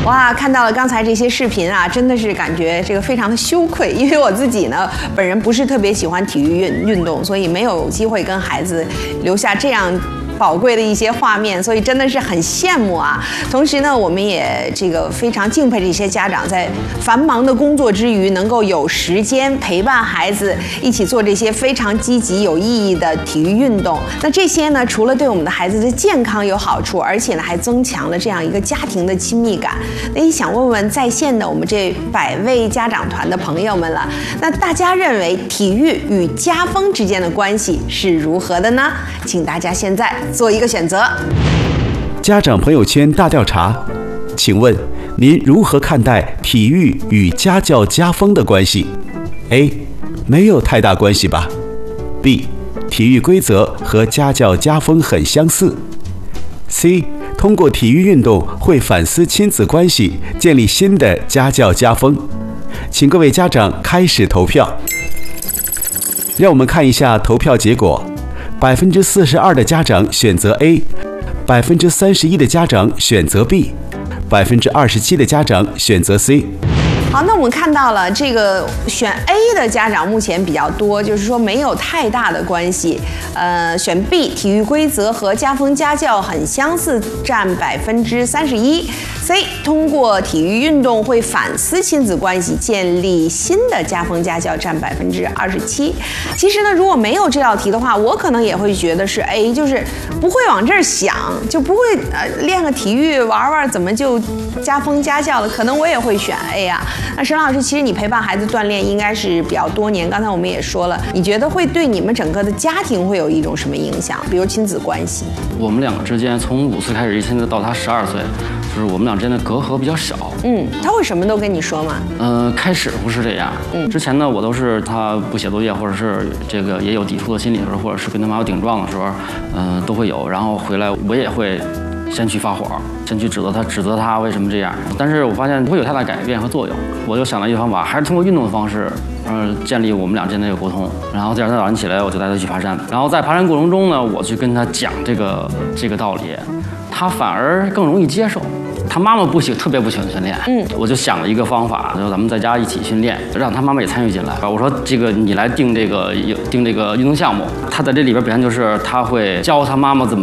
哇，看到了刚才这些视频啊，真的是感觉这个非常的羞愧，因为我自己呢，本人不是特别喜欢体育运动，所以没有机会跟孩子留下这样宝贵的一些画面，所以真的是很羡慕啊。同时呢，我们也这个非常敬佩这些家长在繁忙的工作之余，能够有时间陪伴孩子一起做这些非常积极有意义的体育运动。那这些呢，除了对我们的孩子的健康有好处，而且呢还增强了这样一个家庭的亲密感。那也想问问在线的我们这100位家长团的朋友们了，那大家认为体育与家风之间的关系是如何的呢？请大家现在做一个选择。 家长朋友圈大调查，请问您如何看待体育与家教家风的关系 ？A. 没有太大关系吧。B. 体育规则和家教家风很相似。C. 通过体育运动会反思亲子关系，建立新的家教家风。请各位家长开始投票。让我们看一下投票结果：42%的家长选择 A，31%的家长选择 B，27%的家长选择 C。 好，那我们看到了这个选 A 的家长目前比较多，就是说没有太大的关系。选 B 体育规则和家风家教很相似，占31%。C 通过体育运动会反思亲子关系，建立新的家风家教，占27%。其实呢，如果没有这道题的话，我可能也会觉得是 A， 就是不会往这儿想，就不会练个体育玩玩，怎么就家风家教了？可能我也会选 A 啊。那沈老师，其实你陪伴孩子锻炼应该是比较多年，刚才我们也说了，你觉得会对你们整个的家庭会有一种什么影响？比如亲子关系？ 我们两个之间从5岁开始，现在到他12岁，就是我们俩之间的隔阂比较少。 他会什么都跟你说吗？ 开始不是这样。之前呢，我都是他不写作业，或者是这个也有抵触的心理的时候，或者是跟他妈妈顶撞的时候，都会有。然后回来我也会先去发火，先去指责他为什么这样。但是我发现不会有太大改变和作用。我就想了一个方法，还是通过运动的方式，建立我们俩之间的一个沟通。然后第二天早上起来，我就带他去爬山。然后在爬山过程中呢，我去跟他讲这个道理，他反而更容易接受。他妈妈特别不喜欢训练，我就想了一个方法，就咱们在家一起训练，让他妈妈也参与进来。我说这个你来定这个运动项目，他在这里边表现就是他会教他妈妈怎么